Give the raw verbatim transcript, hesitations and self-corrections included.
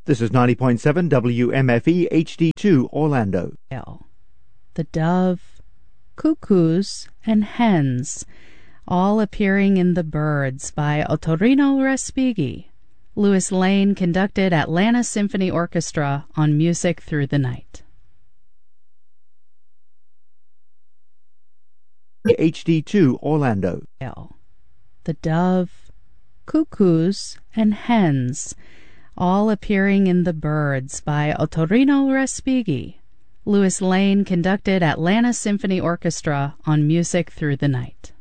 This is ninety point seven W M F E H D two Orlando. The dove, cuckoos, and hens, all appearing in The Birds by Ottorino Respighi. Louis Lane conducted Atlanta Symphony Orchestra on Music Through the Night. H D two Orlando. The dove, cuckoos, and hens, all appearing in The Birds by Ottorino Respighi. Louis Lane conducted Atlanta Symphony Orchestra on Music Through the Night.